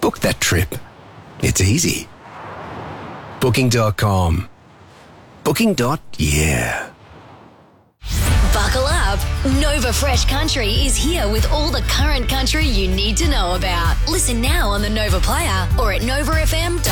Book that trip. It's easy. Booking.com. Booking.yeah. Buckle up. Nova Fresh Country is here with all the current country you need to know about. Listen now on the Nova Player or at novafm.com.